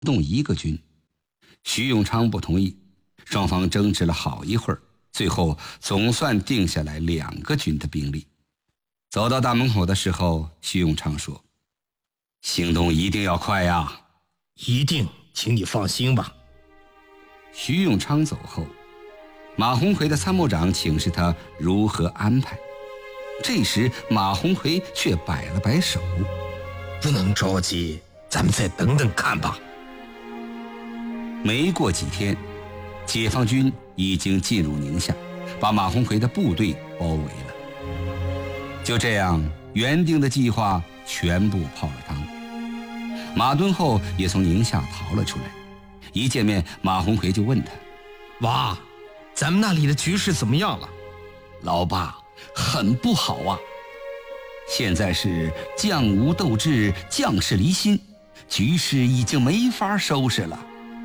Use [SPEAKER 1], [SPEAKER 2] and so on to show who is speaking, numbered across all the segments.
[SPEAKER 1] 动一个军。徐永昌不同意，双方争执了好一会儿，最后总算定下来2个军的兵力。走到大门口的时候，徐永昌说：“行动一定要快呀！”“
[SPEAKER 2] 一定，请你放心吧。”
[SPEAKER 1] 徐永昌走后，马鸿逵的参谋长请示他如何安排。这时马鸿逵却摆了摆手：“
[SPEAKER 2] 不能着急，咱们再等等看吧。”
[SPEAKER 1] 没过几天，解放军已经进入宁夏，把马鸿逵的部队包围了。就这样，原定的计划全部泡了汤。马敦厚也从宁夏逃了出来，一见面，马鸿逵就问他：“
[SPEAKER 2] 娃，咱们那里的局势怎么样了？”“
[SPEAKER 1] 老爸，很不好啊！现在是将无斗志，将士离心，局势已经没法收拾了。”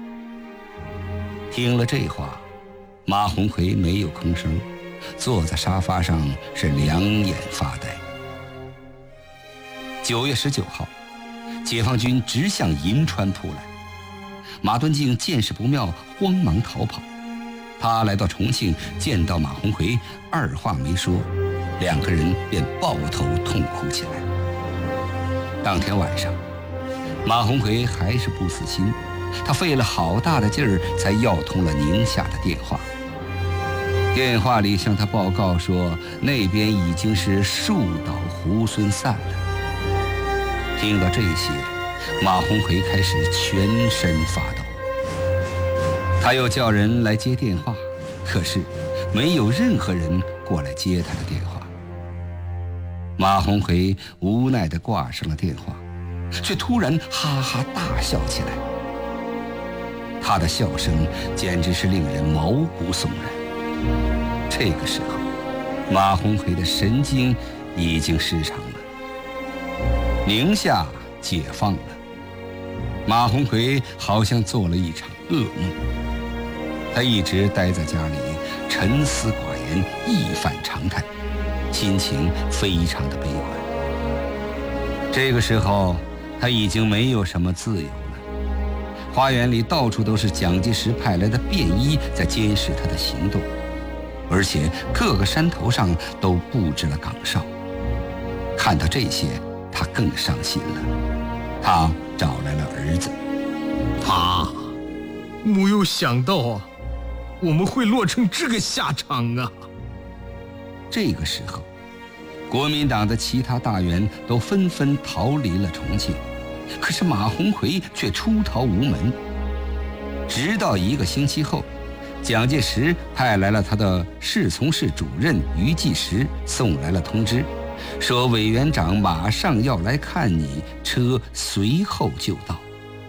[SPEAKER 1] 听了这话，马鸿逵没有吭声，坐在沙发上是两眼发呆。9月19号，解放军直向银川扑来。马敦敬见势不妙，慌忙逃跑。他来到重庆，见到马鸿逵，二话没说，2个人便抱头痛哭起来。当天晚上，马鸿逵还是不死心，他费了好大的劲儿才要通了宁夏的电话。电话里向他报告说，那边已经是树倒猢狲散了。听到这些，马鸿逵开始全身发抖。他又叫人来接电话，可是没有任何人过来接他的电话。马鸿逵无奈地挂上了电话，却突然哈哈大笑起来。他的笑声简直是令人毛骨悚然。这个时候，马鸿逵的神经已经失常了。宁夏解放了，马鸿逵好像做了一场噩梦。他一直待在家里，沉思寡言，一反常态，心情非常的悲观。这个时候，他已经没有什么自由了。花园里到处都是蒋介石派来的便衣在监视他的行动，而且各个山头上都布置了岗哨。看到这些，他更伤心了。他找来了儿子：“
[SPEAKER 2] 爸，没有想到啊，我们会落成这个下场啊！”
[SPEAKER 1] 这个时候，国民党的其他大员都纷纷逃离了重庆，可是马鸿逵却出逃无门。直到1个星期后，蒋介石派来了他的侍从室主任于济时，送来了通知，说委员长马上要来看你，车随后就到。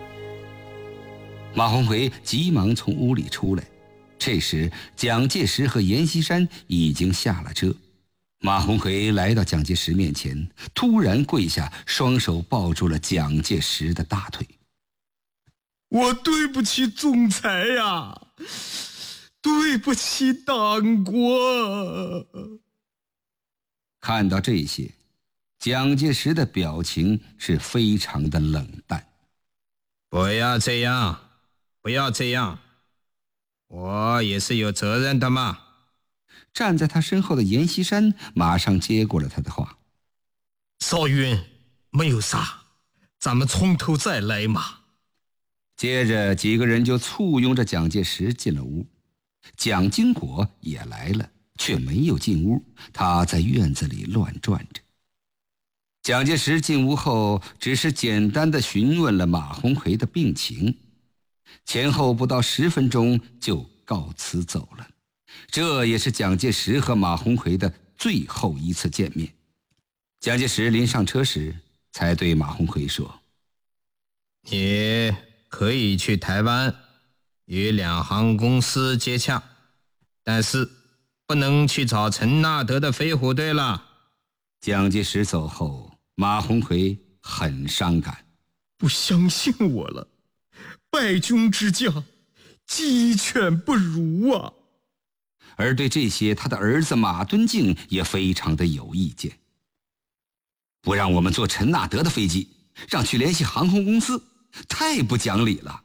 [SPEAKER 1] 马鸿逵急忙从屋里出来，这时蒋介石和阎锡山已经下了车。马鸿逵来到蒋介石面前，突然跪下，双手抱住了蒋介石的大腿：“
[SPEAKER 2] 我对不起总裁呀，对不起党国。”
[SPEAKER 1] 看到这些，蒋介石的表情是非常的冷淡。
[SPEAKER 2] “不要这样，不要这样，我也是有责任的嘛。”
[SPEAKER 1] 站在他身后的阎锡山马上接过了他的话：“
[SPEAKER 2] 少云，没有啥，咱们从头再来嘛。”
[SPEAKER 1] 接着几个人就簇拥着蒋介石进了屋。蒋经国也来了，却没有进屋，他在院子里乱转着。蒋介石进屋后，只是简单的询问了马鸿逵的病情，前后不到10分钟就告辞走了。这也是蒋介石和马鸿逵的最后一次见面。蒋介石临上车时，才对马鸿逵说：“
[SPEAKER 2] 你可以去台湾与两航公司接洽，但是不能去找陈纳德的飞虎队了。”
[SPEAKER 1] 蒋介石走后，马鸿逵很伤感：“
[SPEAKER 2] 不相信我了，败军之将，鸡犬不如啊！”
[SPEAKER 1] 而对这些，他的儿子马敦敬也非常的有意见：“不让我们坐陈纳德的飞机，让去联系航空公司， 太不讲理了。